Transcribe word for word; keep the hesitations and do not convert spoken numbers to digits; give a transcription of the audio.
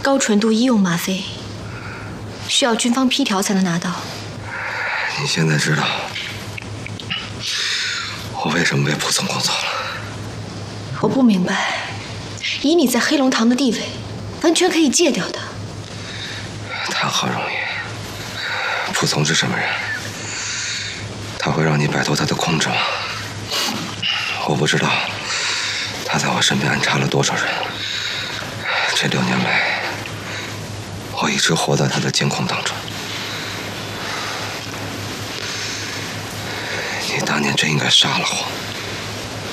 高纯度医用吗啡，需要军方批条才能拿到。 你现在知道我为什么为蒲总工作了？ 我不明白，以你在黑龙堂的地位，完全可以戒掉的。 谈何容易？蒲总是什么人？他会让你摆脱他的控制吗？我不知道他在我身边安插了多少人。这六年来，我一直活在他的监控当中。你当年真应该杀了我。